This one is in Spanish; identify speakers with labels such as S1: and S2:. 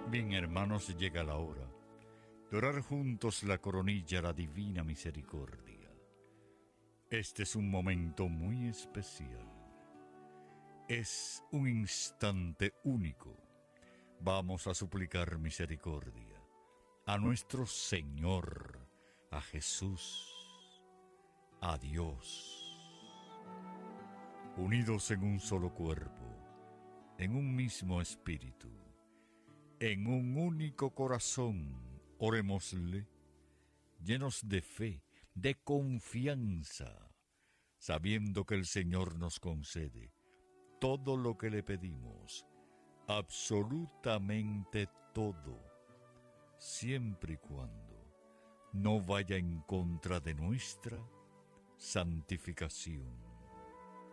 S1: Bien, hermanos, llega la hora de orar juntos la coronilla, la divina misericordia. Este es un momento muy especial. Es un instante único. Vamos a suplicar misericordia a nuestro Señor, a Jesús, a Dios. Unidos en un solo cuerpo, en un mismo espíritu, en un único corazón, orémosle, llenos de fe, de confianza, sabiendo que el Señor nos concede todo lo que le pedimos, absolutamente todo, siempre y cuando no vaya en contra de nuestra santificación.